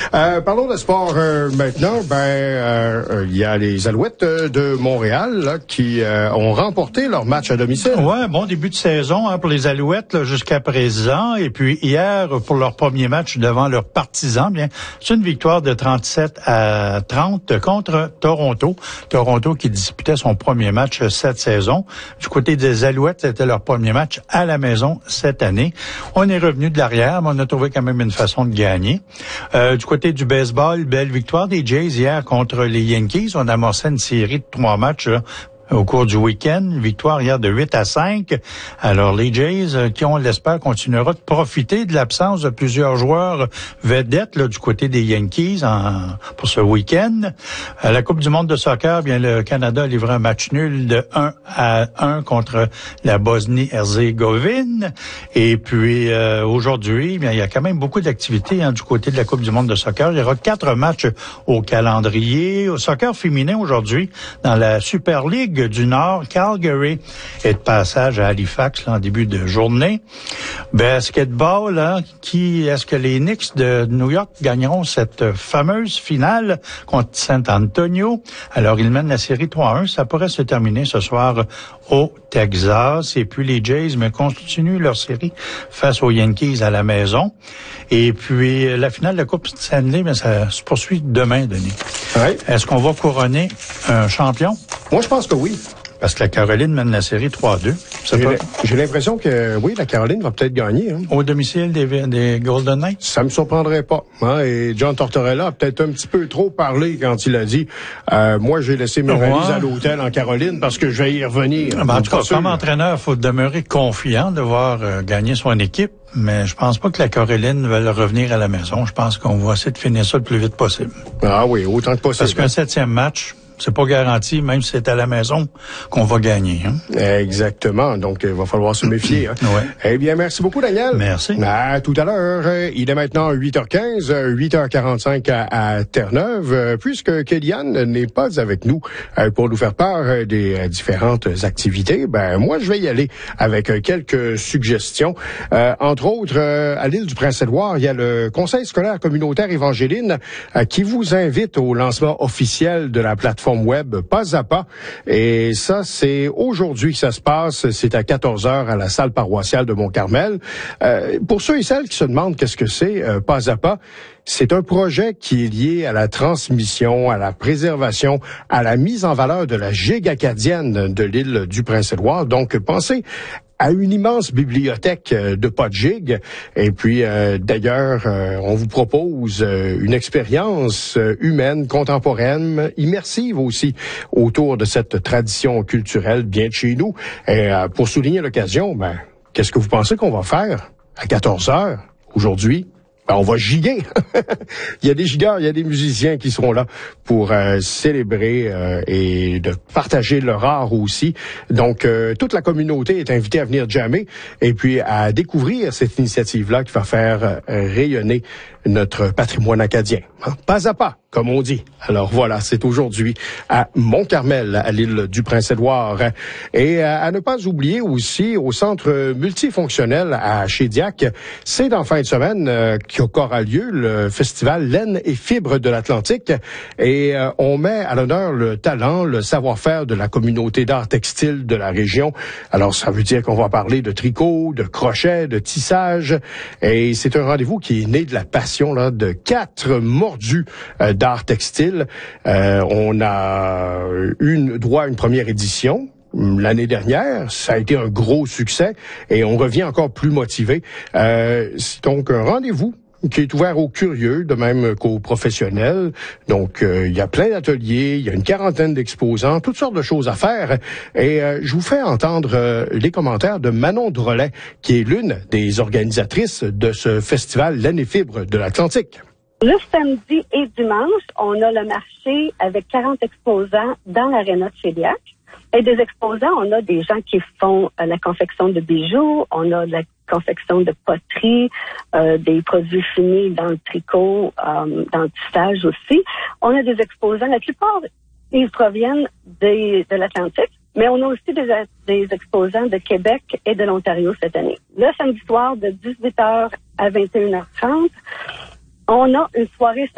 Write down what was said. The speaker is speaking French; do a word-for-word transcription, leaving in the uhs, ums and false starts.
Euh, parlons de sport euh, maintenant. Ben, euh, il y a les Alouettes de Montréal là, qui euh, ont remporté leur match à domicile. Ouais, bon début de saison hein, pour les Alouettes là, jusqu'à présent. Et puis hier, pour leur premier match devant leurs partisans, bien, c'est une victoire de trente-sept à trente contre Toronto. Toronto qui disputait son premier match cette saison. Du côté des Alouettes, c'était leur premier match à la maison cette année. On est revenu de l'arrière, mais on a trouvé quand même une façon de gagner. Euh, du côté du baseball, belle victoire des Jays hier contre les Yankees. On a amorcé une série de trois matchs là, au cours du week-end. Victoire hier de huit à cinq. Alors, les Jays, euh, qui on l'espère, continuera de profiter de l'absence de plusieurs joueurs vedettes là, du côté des Yankees en, pour ce week-end. À la Coupe du monde de soccer, bien le Canada a livré un match nul de un à un contre la Bosnie-Herzégovine. Et puis, euh, aujourd'hui, bien il y a quand même beaucoup d'activités hein, du côté de la Coupe du monde de soccer. Il y aura quatre matchs au calendrier. Au soccer féminin aujourd'hui, dans la Super League du Nord, Calgary est de passage à Halifax là, en début de journée. Basketball, hein, qui est-ce que les Knicks de New York gagneront cette fameuse finale contre San Antonio? Alors, ils mènent la série trois à un. Ça pourrait se terminer ce soir au Texas. Et puis, les Jays mais continuent leur série face aux Yankees à la maison. Et puis, la finale de la Coupe Stanley, mais ça se poursuit demain, Denis. Ouais. Est-ce qu'on va couronner un champion? Moi, je pense que oui. Parce que la Caroline mène la série trois à deux. J'ai, pas... j'ai l'impression que, oui, la Caroline va peut-être gagner. Hein. Au domicile des, des Golden Knights? Ça me surprendrait pas. Hein. Et John Tortorella a peut-être un petit peu trop parlé quand il a dit euh, « Moi, j'ai laissé mes valises ouais. à l'hôtel en Caroline parce que je vais y revenir. » ben, En tout cas, comme entraîneur, il faut demeurer confiant de voir euh, gagner son équipe. Mais je pense pas que la Caroline veuille revenir à la maison. Je pense qu'on va essayer de finir ça le plus vite possible. Ah oui, autant que possible. Parce qu'un septième match... c'est pas garanti, même si c'est à la maison, qu'on va gagner. Hein? Exactement. Donc, il va falloir se méfier. Hein? Ouais. Eh bien, merci beaucoup, Daniel. Merci. À tout à l'heure. Il est maintenant huit heures quinze, huit heures quarante-cinq à, à Terre-Neuve, puisque Kéliane n'est pas avec nous pour nous faire part des différentes activités. Ben, moi, je vais y aller avec quelques suggestions. Euh, entre autres, à l'île du Prince-Édouard, il y a le Conseil scolaire communautaire Évangéline qui vous invite au lancement officiel de la plateforme web Pas à Pas. Et ça, c'est aujourd'hui que ça se passe. C'est à quatorze heures à la salle paroissiale de Mont-Carmel. Euh, pour ceux et celles qui se demandent qu'est-ce que c'est, euh, Pas à Pas, c'est un projet qui est lié à la transmission, à la préservation, à la mise en valeur de la gigue acadienne de l'île du Prince-Édouard. Donc, pensez à une immense bibliothèque de pas de gigue. Et puis, euh, d'ailleurs, euh, on vous propose euh, une expérience euh, humaine, contemporaine, immersive aussi, autour de cette tradition culturelle bien de chez nous. Et euh, pour souligner l'occasion, ben, qu'est-ce que vous pensez qu'on va faire à quatorze heures aujourd'hui? Ben, on va giguer. Il y a des gigueurs, il y a des musiciens qui seront là pour euh, célébrer euh, et de partager leur art aussi. Donc, euh, toute la communauté est invitée à venir jammer et puis à découvrir cette initiative-là qui va faire euh, rayonner notre patrimoine acadien. Hein? Pas à pas, comme on dit. Alors voilà, c'est aujourd'hui à Mont-Carmel, à l'île du Prince-Édouard. Et à ne pas oublier aussi au centre multifonctionnel à Chédiac, c'est dans fin de semaine euh, qu'aura lieu le festival Laine et Fibres de l'Atlantique. Et euh, on met à l'honneur le talent, le savoir-faire de la communauté d'art textile de la région. Alors ça veut dire qu'on va parler de tricot, de crochet, de tissage. Et c'est un rendez-vous qui est né de la passion là, de quatre mordus euh, d'art textile. Euh, on a eu droit à une première édition l'année dernière. Ça a été un gros succès et on revient encore plus motivé. Euh, c'est donc un rendez-vous qui est ouvert aux curieux, de même qu'aux professionnels. Donc, euh, il y a plein d'ateliers, il y a une quarantaine d'exposants, toutes sortes de choses à faire. Et euh, je vous fais entendre euh, les commentaires de Manon Drolet, qui est l'une des organisatrices de ce festival Laine et Fibres de l'Atlantique. Le samedi et dimanche, on a le marché avec quarante exposants dans l'aréna de Chédiac. Et des exposants, on a des gens qui font euh, la confection de bijoux, on a la confection de poterie, euh, des produits finis dans le tricot, euh, dans le tissage aussi. On a des exposants, la plupart, ils proviennent des, de l'Atlantique, mais on a aussi des, des exposants de Québec et de l'Ontario cette année. Le samedi soir, de dix-huit heures à vingt et une heures trente, on a une soirée